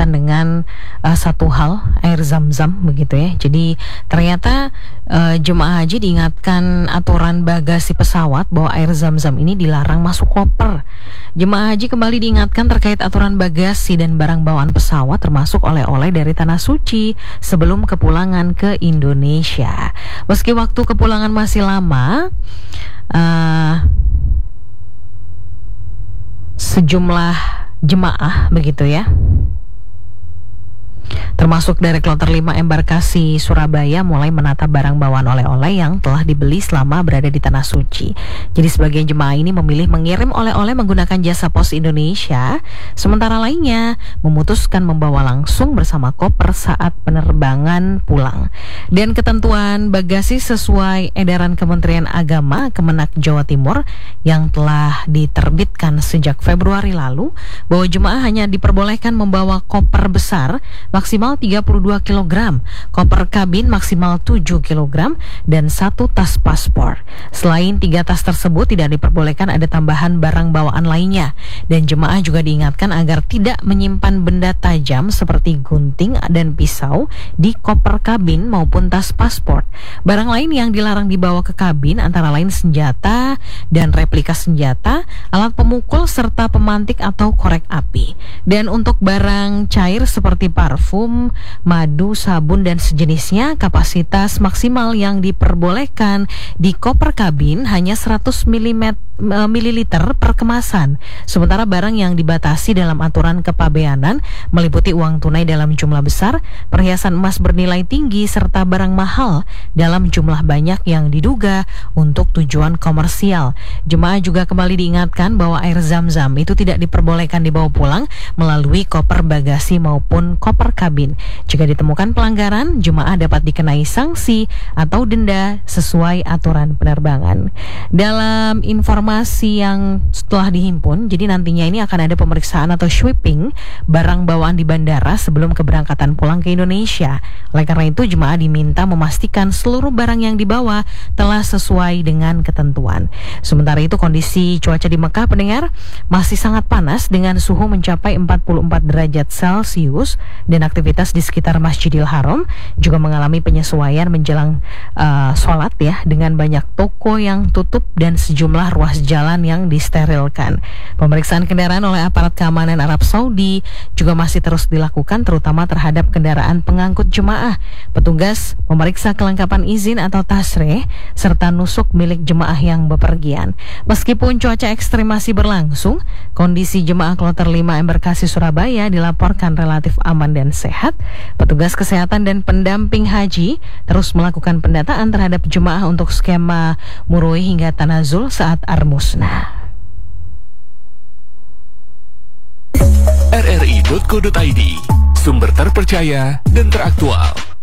berkaitan dengan satu hal, air zam-zam begitu ya. Jadi ternyata jemaah haji diingatkan aturan bagasi pesawat bahwa air zam-zam ini dilarang masuk koper. Jemaah haji kembali diingatkan terkait aturan bagasi dan barang bawaan pesawat termasuk oleh-oleh dari tanah suci sebelum kepulangan ke Indonesia. Meski waktu kepulangan masih lama, sejumlah jemaah begitu ya, termasuk dari kloter 5 embarkasi Surabaya mulai menata barang bawaan oleh-oleh yang telah dibeli selama berada di Tanah Suci. Jadi sebagian jemaah ini memilih mengirim oleh-oleh menggunakan jasa Pos Indonesia, sementara lainnya memutuskan membawa langsung bersama koper saat penerbangan pulang. Dan ketentuan bagasi sesuai edaran Kementerian Agama Kemenak Jawa Timur yang telah diterbitkan sejak Februari lalu, bahwa jemaah hanya diperbolehkan membawa koper besar maksimal 32 kg, koper kabin maksimal 7 kg, dan 1 tas paspor. Selain 3 tas tersebut, tidak diperbolehkan ada tambahan barang bawaan lainnya. Dan jemaah juga diingatkan agar tidak menyimpan benda tajam seperti gunting dan pisau di koper kabin maupun tas paspor. Barang lain yang dilarang dibawa ke kabin antara lain senjata dan replika senjata, alat pemukul, serta pemantik atau korek api. Dan untuk barang cair seperti parfum, madu, sabun, dan sejenisnya, kapasitas maksimal yang diperbolehkan di koper kabin hanya 100 ml per kemasan. Sementara barang yang dibatasi dalam aturan kepabeanan meliputi uang tunai dalam jumlah besar, perhiasan emas bernilai tinggi, serta barang mahal dalam jumlah banyak yang diduga untuk tujuan komersial. Jemaah juga kembali diingatkan bahwa air zam-zam itu tidak diperbolehkan dibawa pulang melalui koper bagasi maupun koper kabin. Jika ditemukan pelanggaran, jemaah dapat dikenai sanksi atau denda sesuai aturan penerbangan. Dalam informasi yang setelah dihimpun, jadi nantinya ini akan ada pemeriksaan atau sweeping barang bawaan di bandara sebelum keberangkatan pulang ke Indonesia. Oleh karena itu, jemaah diminta memastikan seluruh barang yang dibawa telah sesuai dengan ketentuan. Sementara itu, kondisi cuaca di Mekah, pendengar, masih sangat panas dengan suhu mencapai 44 derajat Celcius, dan aktivitas di sekitar Masjidil Haram juga mengalami penyesuaian menjelang sholat ya, dengan banyak toko yang tutup dan sejumlah ruas jalan yang disterilkan. Pemeriksaan kendaraan oleh aparat keamanan Arab Saudi juga masih terus dilakukan, terutama terhadap kendaraan pengangkut jemaah. Petugas memeriksa kelengkapan izin atau tasreh serta nusuk milik jemaah yang bepergian. Meskipun cuaca ekstrim masih berlangsung, kondisi jemaah kloter 5 embarkasi Surabaya dilaporkan relatif aman dan sehat. Petugas kesehatan dan pendamping haji terus melakukan pendataan terhadap jemaah untuk skema muroi hingga tanazul saat armusna. rri.co.id, sumber terpercaya dan teraktual.